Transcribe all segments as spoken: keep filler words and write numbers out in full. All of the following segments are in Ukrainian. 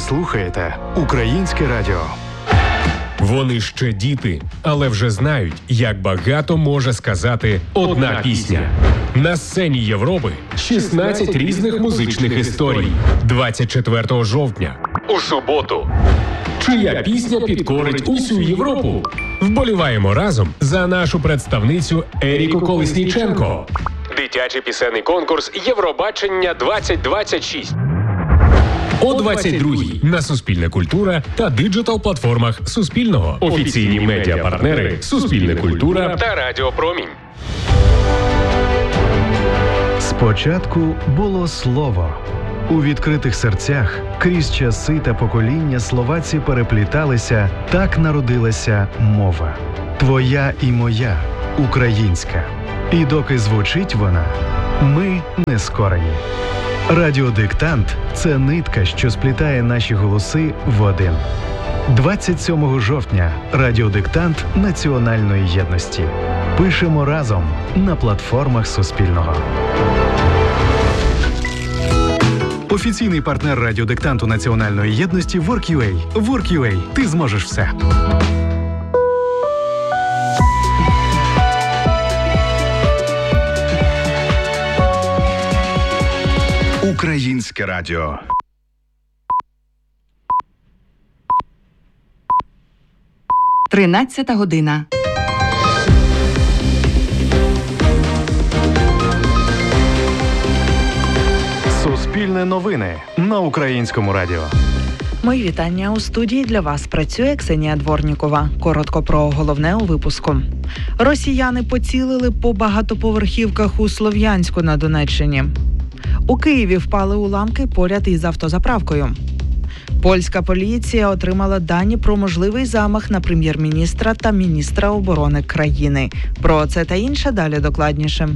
слухаєте Українське радіо. Вони ще діти, але вже знають, як багато може сказати одна пісня. На сцені Європи шістнадцять різних музичних історій. двадцять четвертого жовтня. У суботу. Чия пісня підкорить усю Європу? Вболіваємо разом за нашу представницю Еріку Колесніченко. Дитячий пісенний конкурс Євробачення двадцять двадцять шість. О двадцять другій на Суспільне культура та диджитал-платформах Суспільного. Офіційні медіапартнери Суспільне культура та Радіо Промінь. Спочатку було слово. У відкритих серцях крізь часи та покоління словаці перепліталися, так народилася мова. Твоя і моя, українська. І доки звучить вона, ми не скорені. Радіодиктант – це нитка, що сплітає наші голоси в один. двадцять сьомого жовтня – радіодиктант національної єдності. Пишемо разом на платформах Суспільного. Офіційний партнер радіодиктанту національної єдності WorkUA. WorkUA. Ти зможеш все. Українське радіо. Тринадцята година. Суспільне новини на Українському радіо. Мої вітання. У студії для вас працює Ксенія Дворнікова. Коротко про головне у випуску. Росіяни поцілили по багатоповерхівках у Слов'янську на Донеччині. У Києві впали уламки поряд із автозаправкою. Польська поліція отримала дані про можливий замах на прем'єр-міністра та міністра оборони країни. Про це та інше далі докладніше.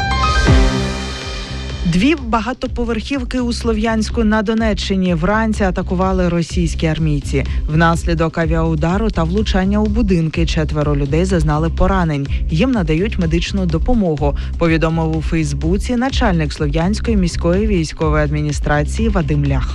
Дві багатоповерхівки у Слов'янську на Донеччині вранці атакували російські армійці. Внаслідок авіаудару та влучання у будинки четверо людей зазнали поранень. Їм надають медичну допомогу, повідомив у Фейсбуці начальник Слов'янської міської військової адміністрації Вадим Лях.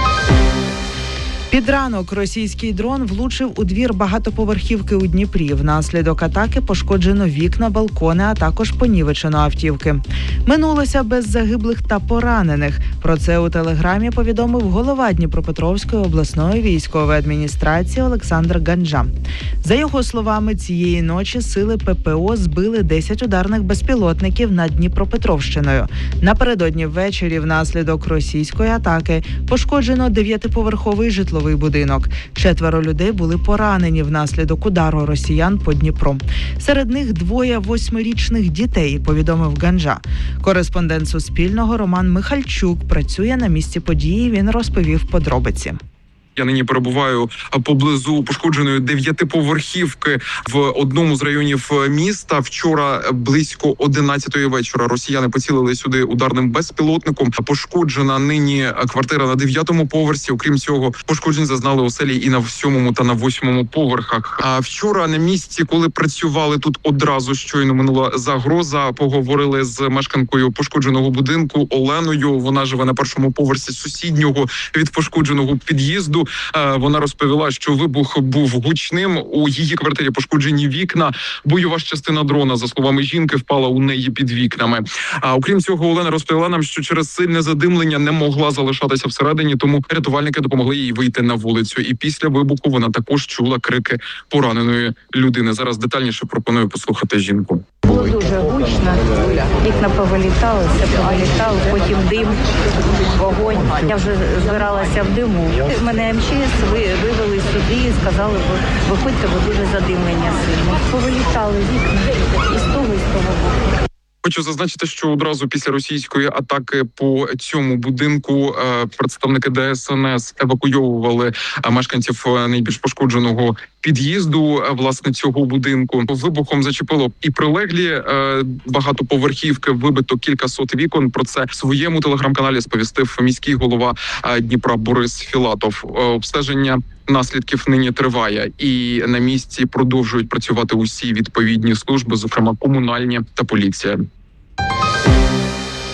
Під ранок російський дрон влучив у двір багатоповерхівки у Дніпрі. Внаслідок атаки пошкоджено вікна, балкони, а також понівечено автівки. Минулося без загиблих та поранених. Про це у телеграмі повідомив голова Дніпропетровської обласної військової адміністрації Олександр Ганджа. За його словами, цієї ночі сили ППО збили десять ударних безпілотників над Дніпропетровщиною. Напередодні ввечері внаслідок російської атаки пошкоджено дев'ятиповерховий житловий будинок. Четверо людей були поранені внаслідок удару росіян по Дніпру. Серед них двоє восьмирічних дітей, повідомив Ганджа. Кореспондент Суспільного Роман Михальчук працює на місці події, він розповів подробиці. Я нині перебуваю поблизу пошкодженої дев'ятиповерхівки в одному з районів міста. Вчора близько одинадцятої вечора росіяни поцілили сюди ударним безпілотником. Пошкоджена нині квартира на дев'ятому поверсі. Окрім цього, пошкоджень зазнали оселі і на сьомому та на восьмому поверхах. А вчора на місці, коли працювали тут одразу, щойно минула загроза, поговорили з мешканкою пошкодженого будинку Оленою. Вона живе на першому поверсі сусіднього від пошкодженого під'їзду. Вона розповіла, що вибух був гучним. У її квартирі пошкоджені вікна. Бойова частина дрона, за словами жінки, впала у неї під вікнами. А окрім цього, Олена розповіла нам, що через сильне задимлення не могла залишатися всередині, тому рятувальники допомогли їй вийти на вулицю. І після вибуху вона також чула крики пораненої людини. Зараз детальніше пропоную послухати жінку. Було дуже гучно, вікна повилітали, все повилітало, потім дим, вогонь. Я вже збиралася в диму. Мене ем че ес вивели сюди і сказали, виходьте, бо дуже задимлення сильно. Повилітали вікна і з того, і з того боку. Хочу зазначити, що одразу після російської атаки по цьому будинку представники де ес ен ес евакуйовували мешканців найбільш пошкодженого під'їзду, власне, цього будинку. Вибухом зачепило і прилеглі багатоповерхівки, вибито кількасот вікон. Про це в своєму телеграм-каналі сповістив міський голова Дніпра Борис Філатов. Обстеження наслідків нині триває, і на місці продовжують працювати усі відповідні служби, зокрема комунальні та поліція.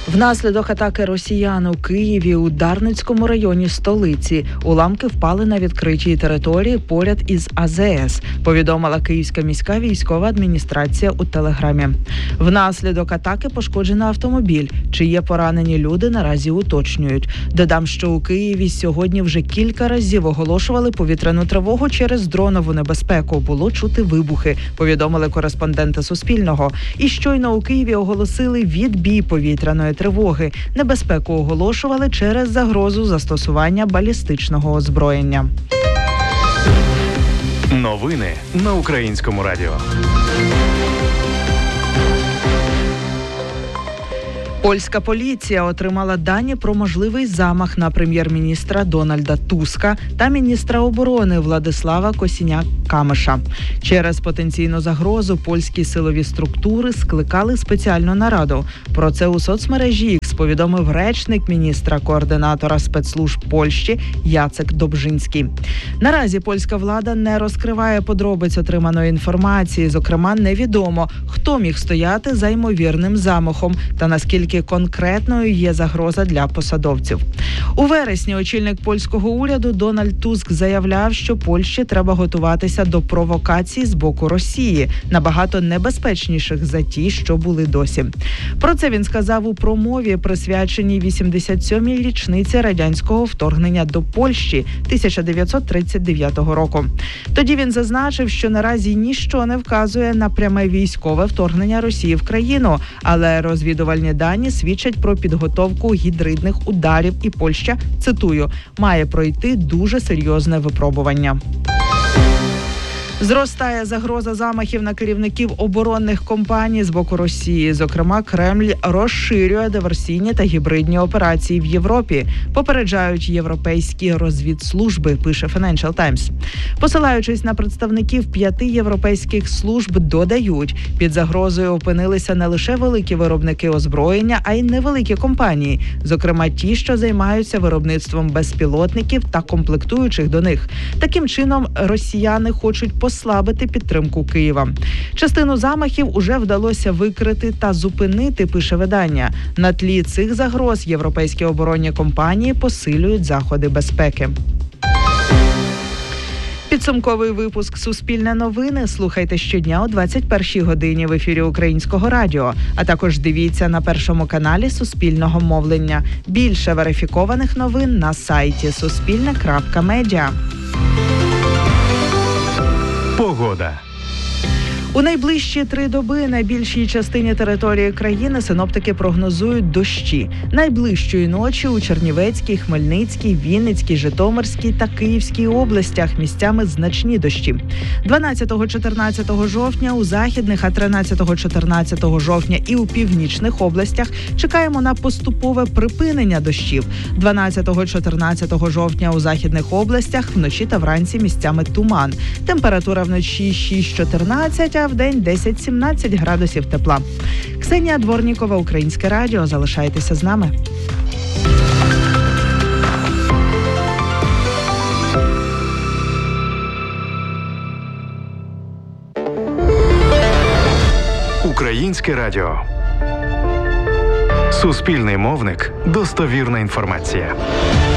Внаслідок атаки росіян у Києві у Дарницькому районі столиці уламки впали на відкритій території поряд із А Зе Ес, повідомила Київська міська військова адміністрація у телеграмі. Внаслідок атаки пошкоджено автомобіль. Чи є поранені люди, наразі уточнюють. Додам, що у Києві сьогодні вже кілька разів оголошували повітряну тривогу через дронову небезпеку. Було чути вибухи, повідомили кореспонденти Суспільного. І щойно у Києві оголосили відбій повітряної тривоги. Небезпеку оголошували через загрозу застосування балістичного озброєння. Новини на Українському радіо. Польська поліція отримала дані про можливий замах на прем'єр-міністра Дональда Туска та міністра оборони Владислава Косіняка-Камиша. Через потенційну загрозу польські силові структури скликали спеціальну нараду. Про це у соцмережі Ікс повідомив речник міністра-координатора спецслужб Польщі Яцек Добжинський. Наразі польська влада не розкриває подробиць отриманої інформації. Зокрема, невідомо, хто міг стояти за ймовірним замахом та наскільки конкретною є загроза для посадовців. У вересні очільник польського уряду Дональд Туск заявляв, що Польщі треба готуватися до провокацій з боку Росії, набагато небезпечніших за ті, що були досі. Про це він сказав у промові, присвяченій вісімдесят сьомій річниці радянського вторгнення до Польщі тисяча дев'ятсот тридцять дев'ятого року. Тоді він зазначив, що наразі ніщо не вказує на пряме військове вторгнення Росії в країну, але розвідувальні дані свідчать про підготовку гібридних ударів, і Польща, цитую, має пройти дуже серйозне випробування. Зростає загроза замахів на керівників оборонних компаній з боку Росії. Зокрема, Кремль розширює диверсійні та гібридні операції в Європі, попереджають європейські розвідслужби, пише Financial Times. Посилаючись на представників п'яти європейських служб, додають, під загрозою опинилися не лише великі виробники озброєння, а й невеликі компанії, зокрема ті, що займаються виробництвом безпілотників та комплектуючих до них. Таким чином, росіяни хочуть послабити підтримку Києва. Частину замахів уже вдалося викрити та зупинити, пише видання. На тлі цих загроз європейські оборонні компанії посилюють заходи безпеки. Підсумковий випуск «Суспільне новини» слухайте щодня о двадцять першій годині в ефірі Українського радіо, а також дивіться на Першому каналі Суспільного мовлення. Більше верифікованих новин на сайті суспільне крапка медіа. Погода. У найближчі три доби на більшій частині території країни синоптики прогнозують дощі. Найближчої ночі у Чернівецькій, Хмельницькій, Вінницькій, Житомирській та Київській областях місцями значні дощі. дванадцятого-чотирнадцятого жовтня у західних, а тринадцятого-чотирнадцятого жовтня і у північних областях чекаємо на поступове припинення дощів. дванадцятого-чотирнадцятого жовтня у західних областях вночі та вранці місцями туман. Температура вночі шість-чотирнадцять, а в день десять-сімнадцять градусів тепла. Ксенія Дворнікова, Українське радіо. Залишайтеся з нами. Українське радіо. Суспільний мовник. Достовірна інформація.